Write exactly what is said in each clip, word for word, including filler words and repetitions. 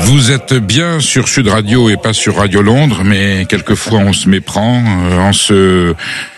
Vous êtes bien sur Sud Radio et pas sur Radio Londres, mais quelquefois on se méprend. Euh, en ce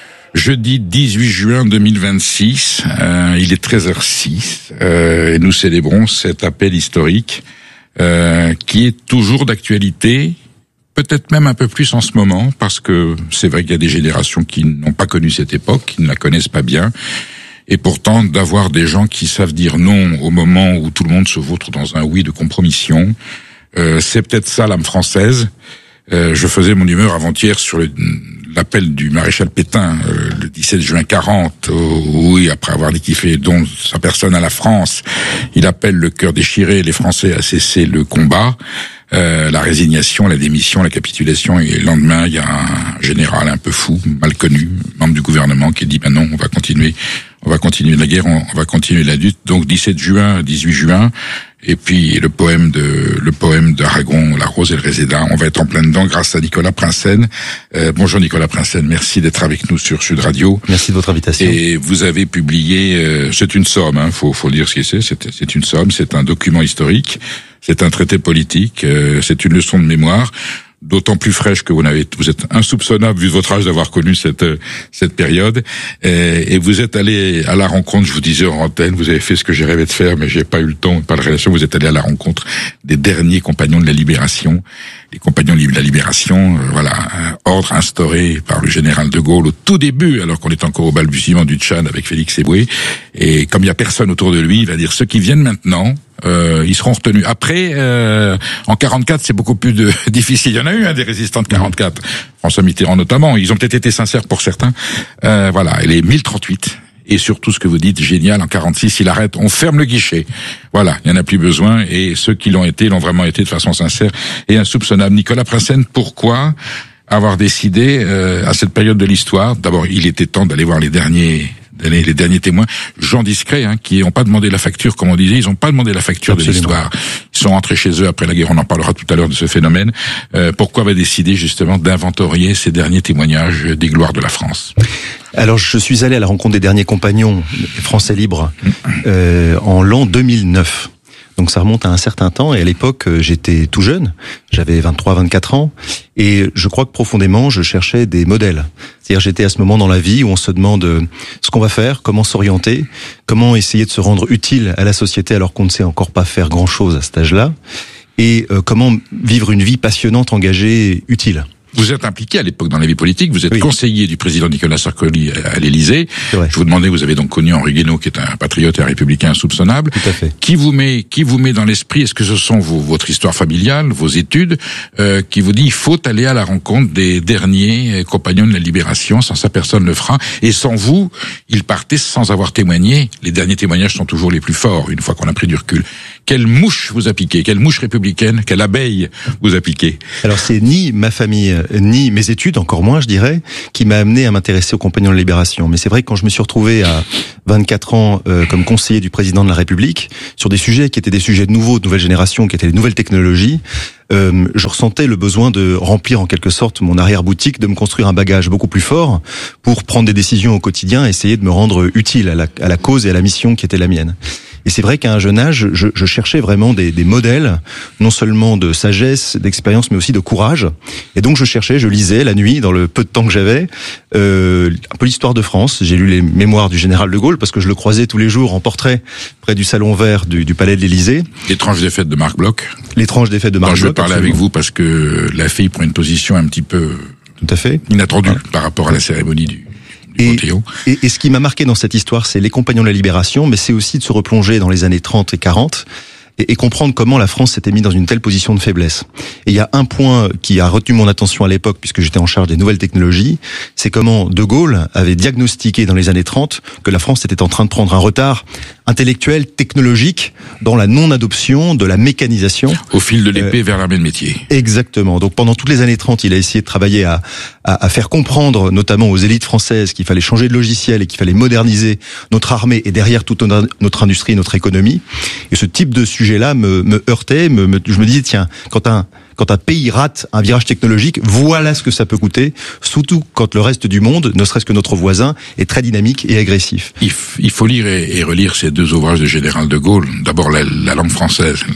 jeudi dix-huit juin deux mille vingt-six, euh, il est treize heures six, euh, et nous célébrons cet appel historique euh, qui est toujours d'actualité, peut-être même un peu plus en ce moment, parce que c'est vrai qu'il y a des générations qui n'ont pas connu cette époque, qui ne la connaissent pas bien. Et pourtant, d'avoir des gens qui savent dire non au moment où tout le monde se vautre dans un oui de compromission, euh, c'est peut-être ça l'âme française. Euh, je faisais mon humeur avant-hier sur le, l'appel du maréchal Pétain, euh, le dix-sept juin quarante, où, oui, après avoir dit qu'il fait don sa personne à la France, il appelle le cœur déchiré les Français à cesser le combat. Euh, la résignation, la démission, la capitulation, et le lendemain, il y a un général un peu fou, mal connu, membre du gouvernement, qui dit ben non, on va continuer, on va continuer la guerre, on, on va continuer la lutte. Donc dix-sept juin, dix-huit juin, et puis le poème de le poème d'Aragon, La Rose et le Réséda. On va être en plein dedans grâce à Nicolas Prinsen. Euh, bonjour Nicolas Prinsen, merci d'être avec nous sur Sud Radio. Merci de votre invitation. Et vous avez publié, euh, c'est une somme, hein, faut faut dire ce que c'est, c'est, c'est une somme, c'est un document historique. C'est un traité politique, euh, c'est une leçon de mémoire, d'autant plus fraîche que vous n'avez, vous êtes insoupçonnable vu votre âge d'avoir connu cette cette période, et, et vous êtes allé à la rencontre. Je vous disais en antenne, vous avez fait ce que j'ai rêvé de faire, mais j'ai pas eu le temps, pas la relation. Vous êtes allé à la rencontre des derniers compagnons de la Libération, les compagnons de la Libération, euh, voilà, un ordre instauré par le général de Gaulle au tout début, alors qu'on est encore au balbutiement du Tchad avec Félix Éboué. Et comme il y a personne autour de lui, il va dire ceux qui viennent maintenant. Euh, ils seront retenus. Après, euh, en quarante-quatre, c'est beaucoup plus de, difficile. Il y en a eu hein, des résistants de quarante-quatre, François Mitterrand notamment. Ils ont peut-être été sincères pour certains. Euh, voilà, et les mille trente-huit. Et surtout, ce que vous dites, génial, en quarante-six, il arrête, on ferme le guichet. Voilà, il n'y en a plus besoin. Et ceux qui l'ont été, l'ont vraiment été de façon sincère et insoupçonnable. Nicolas Prinsen, pourquoi avoir décidé, euh, à cette période de l'histoire, d'abord, il était temps d'aller voir les derniers... Les, les derniers témoins, gens discrets, hein, qui n'ont pas demandé la facture, comme on disait, ils n'ont pas demandé la facture Absolument. De l'histoire. Ils sont rentrés chez eux après la guerre, on en parlera tout à l'heure de ce phénomène. Euh, pourquoi va décider justement d'inventorier ces derniers témoignages des gloires de la France? Alors, je suis allé à la rencontre des derniers compagnons français libres euh, en l'an deux mille neuf. Donc ça remonte à un certain temps, et à l'époque j'étais tout jeune, j'avais vingt-trois, vingt-quatre ans, et je crois que profondément je cherchais des modèles. C'est-à-dire j'étais à ce moment dans la vie où on se demande ce qu'on va faire, comment s'orienter, comment essayer de se rendre utile à la société alors qu'on ne sait encore pas faire grand-chose à cet âge-là, et euh, comment vivre une vie passionnante, engagée, utile. Vous êtes impliqué à l'époque dans la vie politique, vous êtes oui. conseiller du président Nicolas Sarkozy à l'Élysée. Je vous demandais, vous avez donc connu Henri Guénaud, qui est un patriote et un républicain insoupçonnable. Tout à fait. Qui vous met, qui vous met dans l'esprit, est-ce que ce sont vos, votre histoire familiale, vos études, euh, qui vous dit il faut aller à la rencontre des derniers compagnons de la Libération, sans ça personne ne le fera, et sans vous, ils partaient sans avoir témoigné. Les derniers témoignages sont toujours les plus forts, une fois qu'on a pris du recul. Quelle mouche vous a piqué? Quelle mouche républicaine? Quelle abeille vous a piqué? Alors c'est ni ma famille, ni mes études, encore moins je dirais, qui m'a amené à m'intéresser aux compagnons de la Libération. Mais c'est vrai que quand je me suis retrouvé à vingt-quatre ans euh, comme conseiller du président de la République, sur des sujets qui étaient des sujets nouveaux, de nouvelle génération, qui étaient les nouvelles technologies, euh, je ressentais le besoin de remplir en quelque sorte mon arrière-boutique, de me construire un bagage beaucoup plus fort pour prendre des décisions au quotidien, essayer de me rendre utile à la, à la cause et à la mission qui était la mienne. Et c'est vrai qu'à un jeune âge, je, je cherchais vraiment des, des modèles, non seulement de sagesse, d'expérience, mais aussi de courage. Et donc je cherchais, je lisais la nuit, dans le peu de temps que j'avais, euh, un peu l'histoire de France. J'ai lu les mémoires du général de Gaulle, parce que je le croisais tous les jours en portrait près du salon vert du, du palais de l'Élysée. L'étrange défaite de Marc Bloch. L'étrange défaite de Marc Bloch. Je vais parler absolument. Avec vous parce que la fille prend une position un petit peu tout à fait inattendue ah. par rapport à la cérémonie du... Et, et, et ce qui m'a marqué dans cette histoire, c'est les compagnons de la Libération, mais c'est aussi de se replonger dans les années trente et quarante et, et comprendre comment la France s'était mise dans une telle position de faiblesse. Et il y a un point qui a retenu mon attention à l'époque, puisque j'étais en charge des nouvelles technologies, c'est comment De Gaulle avait diagnostiqué dans les années trente que la France était en train de prendre un retard intellectuel, technologique, dans la non-adoption de la mécanisation. Au fil de l'épée euh, vers l'armée de métier. Exactement. Donc pendant toutes les années trente, il a essayé de travailler à, à, à faire comprendre, notamment aux élites françaises, qu'il fallait changer de logiciel et qu'il fallait moderniser notre armée et derrière toute notre industrie, notre économie. Et ce type de sujet-là me, me heurtait. Me, me, je me disais, tiens, quand un Quand un pays rate un virage technologique, voilà ce que ça peut coûter, surtout quand le reste du monde, ne serait-ce que notre voisin, est très dynamique et agressif. Il, f- il faut lire et, et relire ces deux ouvrages de général de Gaulle. D'abord, la, la langue française,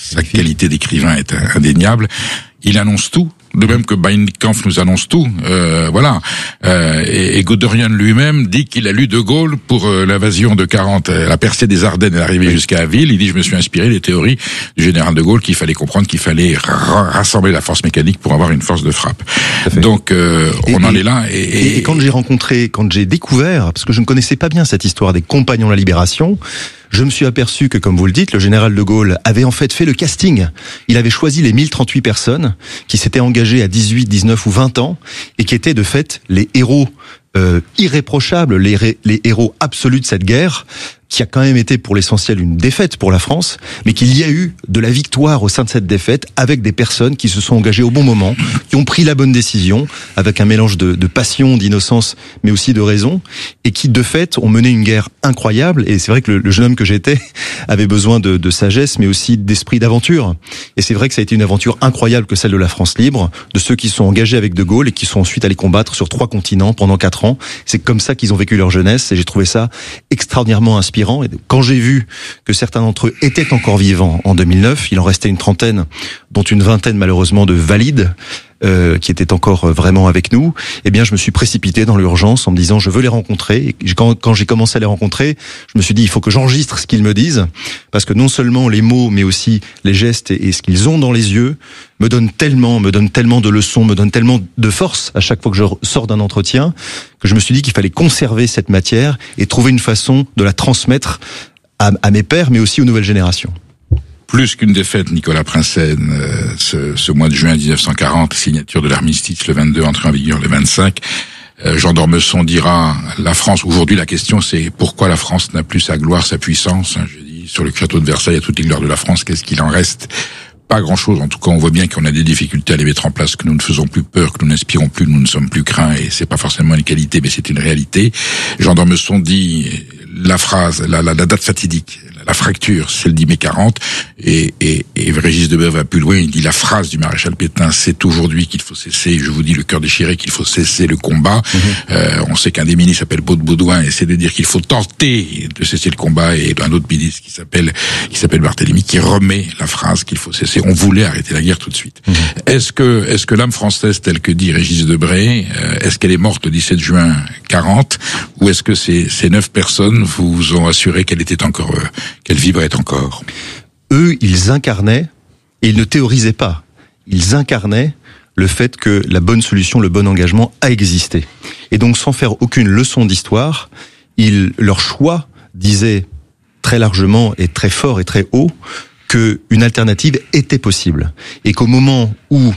sa qualité d'écrivain est indéniable. Il annonce tout. De même que Mein Kampf nous annonce tout, euh, voilà. Euh, et, et Guderian lui-même dit qu'il a lu De Gaulle pour euh, l'invasion de quarante, euh, la percée des Ardennes et l'arrivée jusqu'à Aville. Il dit, je me suis inspiré des théories du général De Gaulle, qu'il fallait comprendre qu'il fallait ra- rassembler la force mécanique pour avoir une force de frappe. Donc, euh, on et, en est là. Et, et, et quand j'ai rencontré, quand j'ai découvert, parce que je ne connaissais pas bien cette histoire des compagnons de la Libération, je me suis aperçu que, comme vous le dites, le général de Gaulle avait en fait fait le casting. Il avait choisi les mille trente-huit personnes qui s'étaient engagées à dix-huit, dix-neuf ou vingt ans et qui étaient de fait les héros euh, irréprochables, les, ré, les héros absolus de cette guerre, qui a quand même été pour l'essentiel une défaite pour la France, mais qu'il y a eu de la victoire au sein de cette défaite avec des personnes qui se sont engagées au bon moment, qui ont pris la bonne décision, avec un mélange de, de passion, d'innocence, mais aussi de raison, et qui de fait ont mené une guerre incroyable. Et c'est vrai que le, le jeune homme que j'étais avait besoin de, de sagesse, mais aussi d'esprit d'aventure. Et c'est vrai que ça a été une aventure incroyable que celle de la France libre, de ceux qui sont engagés avec De Gaulle et qui sont ensuite allés combattre sur trois continents pendant quatre ans. C'est comme ça qu'ils ont vécu leur jeunesse, et j'ai trouvé ça extraordinairement inspirant. Et quand j'ai vu que certains d'entre eux étaient encore vivants en deux mille neuf, il en restait une trentaine, dont une vingtaine malheureusement de valides, euh, qui étaient encore vraiment avec nous, eh bien je me suis précipité dans l'urgence en me disant je veux les rencontrer. Et quand, quand j'ai commencé à les rencontrer, je me suis dit il faut que j'enregistre ce qu'ils me disent, parce que non seulement les mots, mais aussi les gestes et, et ce qu'ils ont dans les yeux me donnent tellement, me donnent tellement de leçons, me donnent tellement de force à chaque fois que je sors d'un entretien, que je me suis dit qu'il fallait conserver cette matière et trouver une façon de la transmettre à, à mes pairs, mais aussi aux nouvelles générations. Plus qu'une défaite, Nicolas Prinsen, euh, ce, ce mois de juin dix-neuf cent quarante, signature de l'armistice le vingt-deux, entrée en vigueur le vingt-cinq, euh, Jean d'Ormesson dira, la France, aujourd'hui la question c'est pourquoi la France n'a plus sa gloire, sa puissance, hein, je dis, sur le château de Versailles, il y a toutes les gloires de la France, qu'est-ce qu'il en reste? Pas grand-chose. En tout cas, on voit bien qu'on a des difficultés à les mettre en place, que nous ne faisons plus peur, que nous n'inspirons plus, que nous ne sommes plus craints, et c'est pas forcément une qualité, mais c'est une réalité. Jean d'Ormesson dit la phrase, la, la, la date fatidique, la fracture, c'est le dix mai quarante, et, et, et Régis Debray va plus loin, il dit la phrase du maréchal Pétain, c'est aujourd'hui qu'il faut cesser, je vous dis le cœur déchiré, qu'il faut cesser le combat. Mmh. Euh, on sait qu'un des ministres s'appelle Baudouin, et c'est de dire qu'il faut tenter de cesser le combat, et un autre ministre qui s'appelle qui s'appelle Barthélemy, qui remet la phrase qu'il faut cesser. On voulait arrêter la guerre tout de suite. Mmh. Est-ce que est-ce que l'âme française, telle que dit Régis Debray, euh, est-ce qu'elle est morte le dix-sept juin quarante, ou est-ce que ces, ces neuf personnes vous ont assuré qu'elle était encore euh, qu'elle vibrait encore? Eux, ils incarnaient, et ils ne théorisaient pas, ils incarnaient le fait que la bonne solution, le bon engagement a existé. Et donc, sans faire aucune leçon d'histoire, ils, leur choix disait très largement et très fort et très haut qu'une alternative était possible. Et qu'au moment où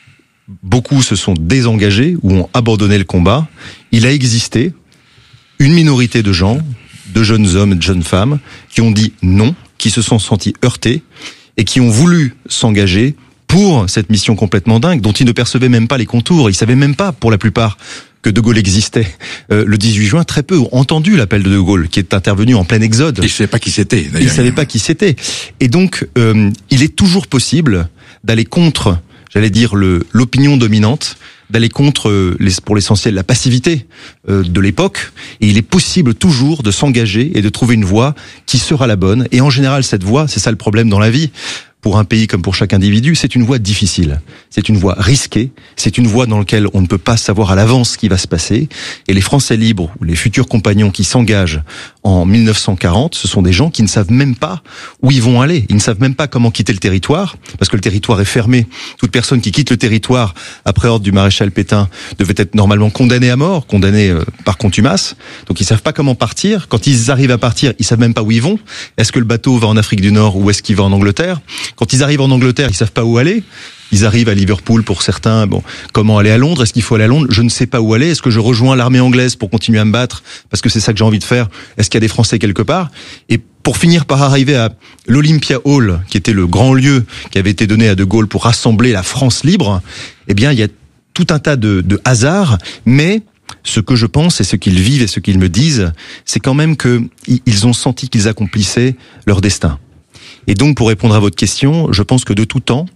beaucoup se sont désengagés, ou ont abandonné le combat, il a existé une minorité de gens, de jeunes hommes et de jeunes femmes, qui ont dit non, qui se sont sentis heurtés, et qui ont voulu s'engager pour cette mission complètement dingue, dont ils ne percevaient même pas les contours. Ils savaient même pas, pour la plupart, que De Gaulle existait. Euh, le dix-huit juin, très peu ont entendu l'appel de De Gaulle, qui est intervenu en plein exode. Ils ne savaient pas qui c'était, d'ailleurs. Ils ne savaient pas qui c'était. Et donc, euh, il est toujours possible d'aller contre, j'allais dire, le, l'opinion dominante, d'aller contre, les, pour l'essentiel, la passivité euh, de l'époque. Et il est possible toujours de s'engager et de trouver une voie qui sera la bonne. Et en général, cette voie, c'est ça le problème dans la vie, pour un pays comme pour chaque individu, c'est une voie difficile. C'est une voie risquée. C'est une voie dans laquelle on ne peut pas savoir à l'avance ce qui va se passer. Et les Français libres, ou les futurs compagnons qui s'engagent en mille neuf cent quarante, ce sont des gens qui ne savent même pas où ils vont aller. Ils ne savent même pas comment quitter le territoire, parce que le territoire est fermé. Toute personne qui quitte le territoire après ordre du maréchal Pétain devait être normalement condamnée à mort, condamnée euh, par contumace. Donc ils savent pas comment partir. Quand ils arrivent à partir, ils savent même pas où ils vont. Est-ce que le bateau va en Afrique du Nord ou est-ce qu'il va en Angleterre? Quand ils arrivent en Angleterre, ils savent pas où aller. Ils arrivent à Liverpool pour certains. Bon, comment aller à Londres? Est-ce qu'il faut aller à Londres? Je ne sais pas où aller. Est-ce que je rejoins l'armée anglaise pour continuer à me battre parce que c'est ça que j'ai envie de faire? Est-ce qu'il y a des Français quelque part? Et pour finir par arriver à l'Olympia Hall, qui était le grand lieu qui avait été donné à De Gaulle pour rassembler la France libre, eh bien, il y a tout un tas de, de hasards, mais ce que je pense et ce qu'ils vivent et ce qu'ils me disent, c'est quand même que ils ont senti qu'ils accomplissaient leur destin. Et donc, pour répondre à votre question, je pense que de tout temps,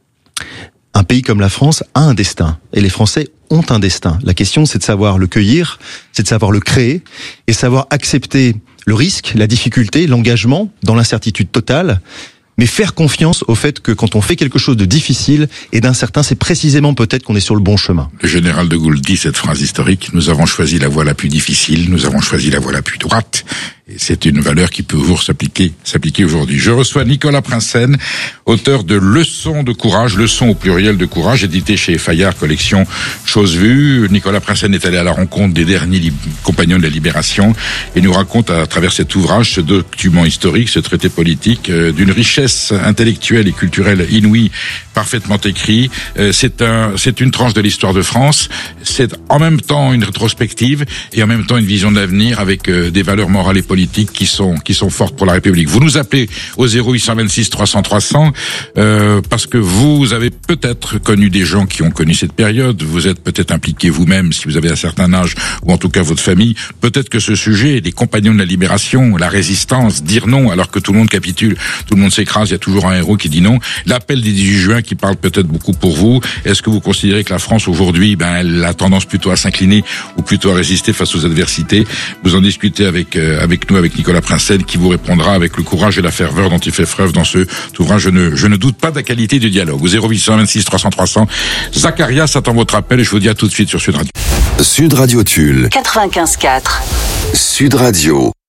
un pays comme la France a un destin. Et les Français ont un destin. La question, c'est de savoir le cueillir, c'est de savoir le créer, et savoir accepter le risque, la difficulté, l'engagement, dans l'incertitude totale, mais faire confiance au fait que quand on fait quelque chose de difficile et d'incertain, c'est précisément peut-être qu'on est sur le bon chemin. Le général de Gaulle dit cette phrase historique, nous avons choisi la voie la plus difficile, nous avons choisi la voie la plus droite. Et c'est une valeur qui peut toujours s'appliquer, s'appliquer aujourd'hui. Je reçois Nicolas Prinsen, auteur de Leçons de courage, leçons au pluriel de courage, édité chez Fayard, collection Chose Vue. Nicolas Prinsen est allé à la rencontre des derniers li- compagnons de la Libération et nous raconte à travers cet ouvrage, ce document historique, ce traité politique, euh, d'une richesse intellectuelle et culturelle inouïe, parfaitement écrit. Euh, c'est un, c'est une tranche de l'histoire de France. C'est en même temps une rétrospective et en même temps une vision de l'avenir avec euh, des valeurs morales et politiques qui sont qui sont fortes pour la République. Vous nous appelez au zéro huit deux six trois cents trois cents euh, parce que vous avez peut-être connu des gens qui ont connu cette période. Vous êtes peut-être impliqué vous-même si vous avez un certain âge ou en tout cas votre famille. Peut-être que ce sujet, les compagnons de la Libération, la résistance, dire non alors que tout le monde capitule, tout le monde s'écrase, il y a toujours un héros qui dit non. L'appel du dix-huit juin qui parle peut-être beaucoup pour vous. Est-ce que vous considérez que la France aujourd'hui, ben, elle a tendance plutôt à s'incliner ou plutôt à résister face aux adversités? Vous en discutez avec euh, avec nous, avec Nicolas Prinsen, qui vous répondra avec le courage et la ferveur dont il fait preuve dans ce ouvrage. Je ne, je ne doute pas de la qualité du dialogue. Au zéro huit deux six trois cents trois cents. Zacharias attend votre appel et je vous dis à tout de suite sur Sud Radio. Sud Radio Tulle. quatre-vingt-quinze quatre. Sud Radio.